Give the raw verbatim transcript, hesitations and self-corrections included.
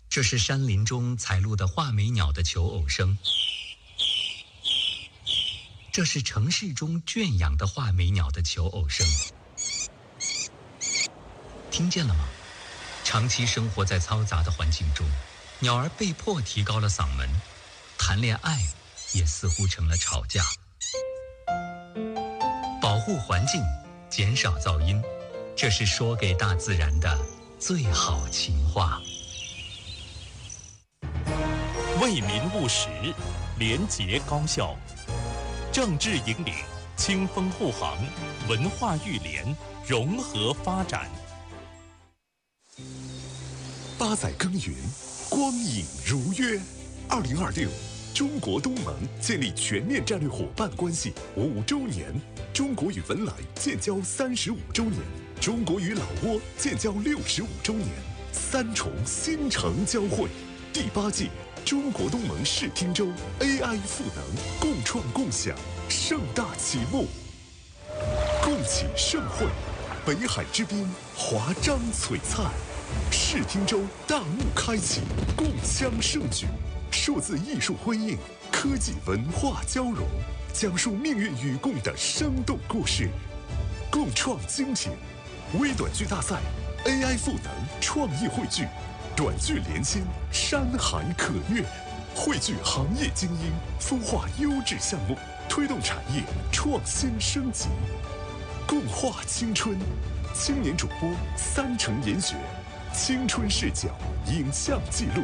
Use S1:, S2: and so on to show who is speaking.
S1: 这是山林中采录的画眉鸟的求偶声，这是城市中圈养的画眉鸟的求偶声。听见了吗？长期生活在嘈杂的环境中，鸟儿被迫提高了嗓门，谈恋爱也似乎成了吵架。保护环境，减少噪音，这是说给大自然的最好情话。
S2: 为民务实，廉洁高效，政治引领，清风护航，文化育联，融合发展。
S3: 八载耕耘，光影如约。二零二六，中国东盟建立全面战略伙伴关系五周年，中国与文莱建交三十五周年，中国与老挝建交六十五周年，三重新城交汇。第八届中国东盟视听周 A I 赋能，共创共享盛大启幕，共启盛会，北海之滨，华章璀璨。视听周大幕开启，共襄盛举，数字艺术辉映，科技文化交融，讲述命运与共的生动故事，共创精品。微短剧大赛 A I 赋能创意汇聚，短剧连心，山海可阅，汇聚行业精英，孵化优质项目，推动产业创新升级，共话青春。青年主播三城研学，青春视角影像记录。